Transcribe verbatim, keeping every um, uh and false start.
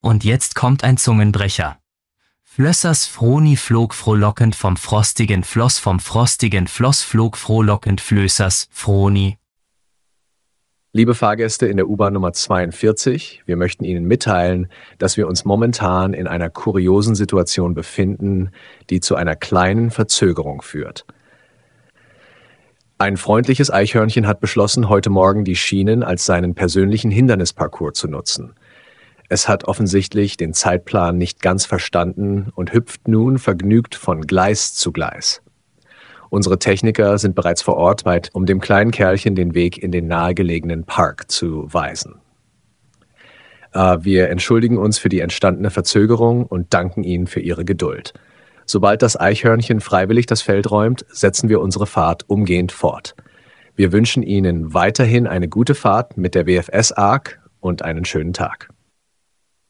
Und jetzt kommt ein Zungenbrecher. Flössers Froni flog frohlockend vom frostigen Floss, vom frostigen Floss flog frohlockend Flößers Froni. Liebe Fahrgäste in der U-Bahn Nummer zweiundvierzig, wir möchten Ihnen mitteilen, dass wir uns momentan in einer kuriosen Situation befinden, die zu einer kleinen Verzögerung führt. Ein freundliches Eichhörnchen hat beschlossen, heute Morgen die Schienen als seinen persönlichen Hindernisparcours zu nutzen. Es hat offensichtlich den Zeitplan nicht ganz verstanden und hüpft nun vergnügt von Gleis zu Gleis. Unsere Techniker sind bereits vor Ort, um dem kleinen Kerlchen den Weg in den nahegelegenen Park zu weisen. Wir entschuldigen uns für die entstandene Verzögerung und danken Ihnen für Ihre Geduld. Sobald das Eichhörnchen freiwillig das Feld räumt, setzen wir unsere Fahrt umgehend fort. Wir wünschen Ihnen weiterhin eine gute Fahrt mit der W F S A R C und einen schönen Tag.